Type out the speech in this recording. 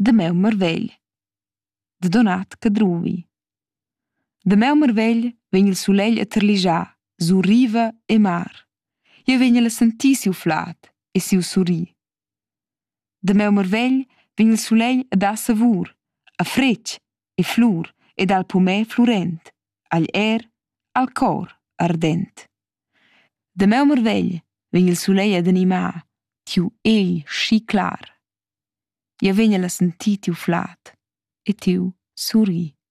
Da meu marvegl, da Donat Cadruvi. Da meu marvegl vegn il sulegl a terlischar sur riva e mar. Jeu vegn a sentir siu flat e siu surrir. Da meu marvegl vegn il sulegl a dar savur a fretg e flur ed al pumer flurent, agl air, al cor ardent. Da meu marvegl vegn il sulegl ad animar tiu egl schi clar. Jeu vegn a sentir tiu flat e tiu surrir.